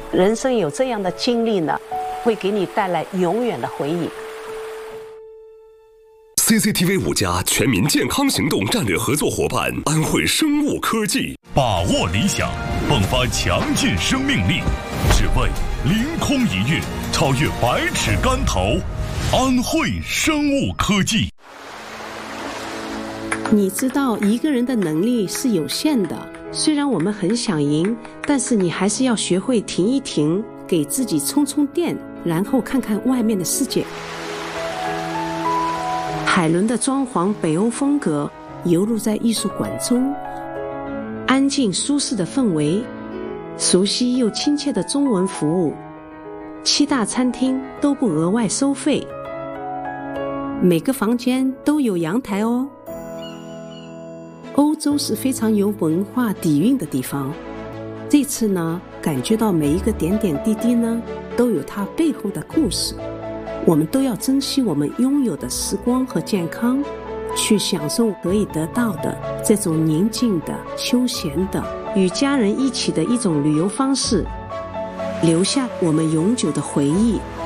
人生有这样的经历呢，会给你带来永远的回忆。 CCTV 5+全民健康行动战略合作伙伴安慧生物科技， 把握理想，迸发强劲生命力，只为凌空一跃，超越百尺竿头。安慧生物科技。 你知道一个人的能力是有限的，虽然我们很想赢，但是你还是要学会停一停，给自己充充电，然后看看外面的世界。海伦的装潢北欧风格游入在艺术馆中，安静舒适的氛围，熟悉又亲切的中文服务，7大餐厅都不额外收费，每个房间都有阳台哦。欧洲是非常有文化底蕴的地方，这次呢，感觉到每一个点点滴滴呢，都有它背后的故事。我们都要珍惜我们拥有的时光和健康，去享受可以得到的这种宁静的、休闲的、与家人一起的一种旅游方式，留下我们永久的回忆